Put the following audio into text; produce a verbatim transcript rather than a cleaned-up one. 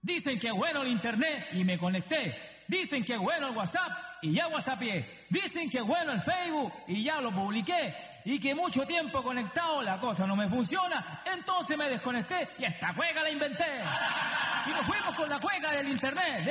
Dicen que es bueno el internet y me conecté. Dicen que es bueno el WhatsApp y ya whatsappié. Dicen que es bueno el Facebook y ya lo publiqué. Y que mucho tiempo conectado la cosa no me funciona. Entonces me desconecté y esta cueca la inventé. Y nos fuimos con la cueca del internet.